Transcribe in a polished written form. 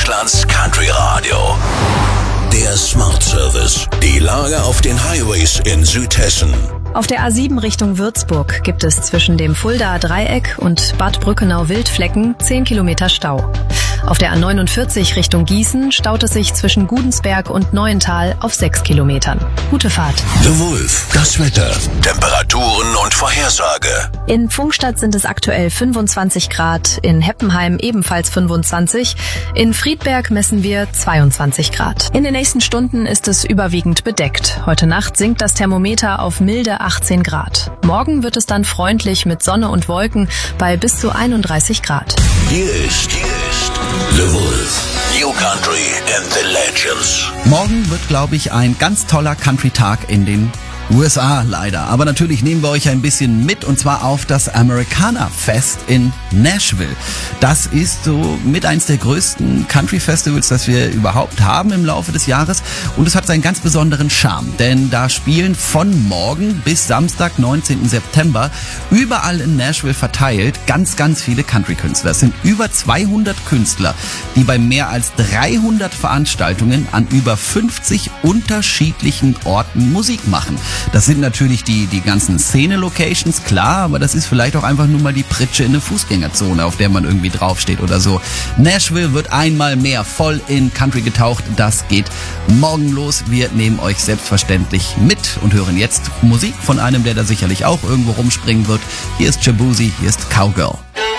Deutschlands Country Radio. Der Smart Service. Die Lage auf den Highways in Südhessen. Auf der A7 Richtung Würzburg gibt es zwischen dem Fuldaer Dreieck und Bad Brückenau-Wildflecken 10 Kilometer Stau. Auf der A49 Richtung Gießen staut es sich zwischen Gudensberg und Neuental auf 6 Kilometern. Gute Fahrt. The Wolf. Das Wetter. Temperaturen und Vorhersage. In Pfungstadt sind es aktuell 25 Grad, in Heppenheim ebenfalls 25, in Friedberg messen wir 22 Grad. In den nächsten Stunden ist es überwiegend bedeckt. Heute Nacht sinkt das Thermometer auf milde 18 Grad. Morgen wird es dann freundlich mit Sonne und Wolken bei bis zu 31 Grad. Hier ist The Wolf. New Country and the Legends. Morgen wird, glaube ich, ein ganz toller Country-Tag in den USA leider. Aber natürlich nehmen wir euch ein bisschen mit, und zwar auf das Americana Fest in Nashville. Das ist so mit eins der größten Country-Festivals, das wir überhaupt haben im Laufe des Jahres. Und es hat seinen ganz besonderen Charme, denn da spielen von morgen bis Samstag, 19. September, überall in Nashville verteilt ganz, ganz viele Country-Künstler. Es sind über 200 Künstler, die bei mehr als 300 Veranstaltungen an über 50 unterschiedlichen Orten Musik machen. Das sind natürlich die ganzen Szene-Locations, klar, aber das ist vielleicht auch einfach nur mal die Pritsche in eine Fußgängerzone, auf der man irgendwie draufsteht oder so. Nashville wird einmal mehr voll in Country getaucht. Das geht morgen los. Wir nehmen euch selbstverständlich mit und hören jetzt Musik von einem, der da sicherlich auch irgendwo rumspringen wird. Hier ist Jabuzi, hier ist Cowgirl.